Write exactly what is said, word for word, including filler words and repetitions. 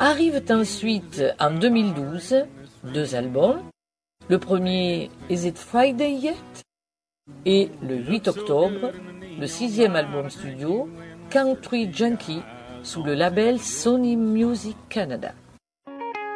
Arrivent ensuite en deux mille douze deux albums. Le premier, Is It Friday Yet? Et le huit octobre, le sixième album studio, Country Junkie, sous le label Sony Music Canada.